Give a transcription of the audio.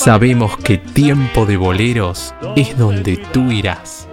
Sabemos que tiempo de boleros es donde tú irás.